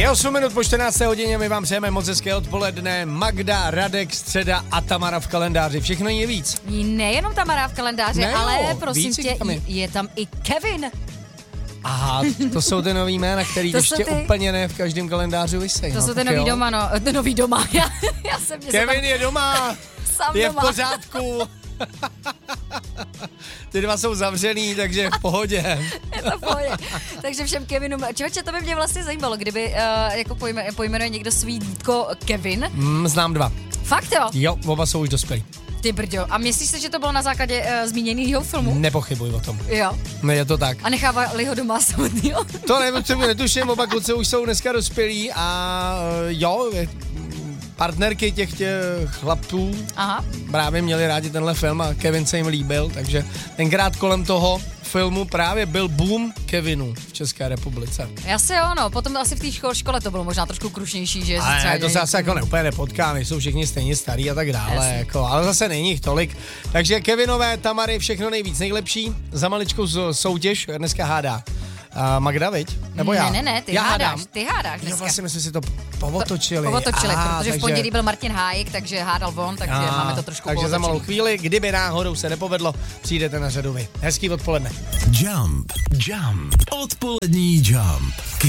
Je 8 minut po 14. hodině, my vám přejeme moc hezké odpoledne. Magda, Radek, středa a Tamara v kalendáři. Všechno je víc. Nejenom Tamara v kalendáři, Ne, ale jo, prosím tě, je tam i Kevin. Aha, to jsou ty nový jména, který ještě úplně ne v každém kalendáři vysejí. To jsou ty nový doma, no. Nový doma. Já jsem Kevin je doma. Sám je doma. v pořádku. Ty dva jsou zavřený, takže v pohodě. Je to v pohodě. Takže všem Kevinům. Člověče, to by mě vlastně zajímalo, kdyby jako pojmenuje někdo svý dítko Kevin. Znám dva. Fakt jo? Jo, oba jsou už dospělí. Ty brďo. A myslíš si, že to bylo na základě zmíněného filmu? Nepochybuj o tom. Jo. No je to tak. A nechávali ho doma samotného? To nevím, co mi netuším, oba kluci už jsou dneska dospělí a jo, partnerky těch chlapců právě měli rádi tenhle film a Kevin se jim líbil, takže tenkrát kolem toho filmu právě byl boom Kevinu v České republice. Asi jo, no, potom asi v té škole to bylo možná trošku krušnější, že? Ale to se asi jako úplně nepotká, nejsou všichni stejně starý a tak dále, jako, ale zase není jich tolik. Takže Kevinové, Tamary, všechno nejvíc nejlepší, za maličkou soutěž dneska hádá. Magda, viď? Nebo já? Ne, ty hádáš dneska. Jo, vlastně my jsme si to povotočili. Protože v pondělí byl Martin Hájek, takže hádal on, takže máme to trošku takže za malou chvíli, kdyby náhodou se nepovedlo, přijdete na řadu vy. Hezký odpoledne. Jump. Odpolední Jump.